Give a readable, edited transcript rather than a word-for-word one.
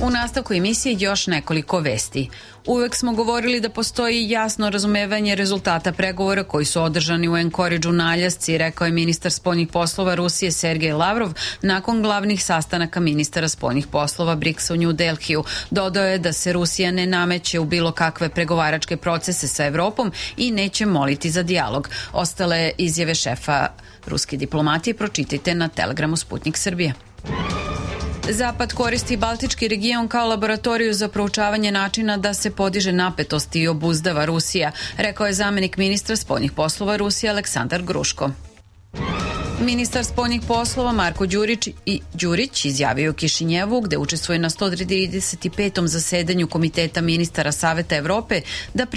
U nastavku emisije još nekoliko vesti. Uvek smo govorili da postoji jasno razumevanje rezultata pregovora koji su održani u Enkoridžu na Aljasci, rekao je ministar spoljnih poslova Rusije Sergej Lavrov nakon glavnih sastanaka ministara spoljnih poslova BRICS-a u New Delhiju. Dodao je da se Rusija ne nameće u bilo kakve pregovaračke procese sa Evropom i neće moliti za dijalog. Ostale izjave šefa ruske diplomatije pročitajte na Telegramu Sputnik Srbije. Zapad koristi Baltički region kao laboratoriju za proučavanje načina da se podiže napetost i obuzdava Rusija, rekao je zamenik ministra spoljnih poslova Rusije Aleksandar Gruško. Ministar spoljnih poslova Marko Đurić izjavio u Kišinjevu, gde učestvuje na 135. zasedanju Komiteta ministara Saveta Evrope, da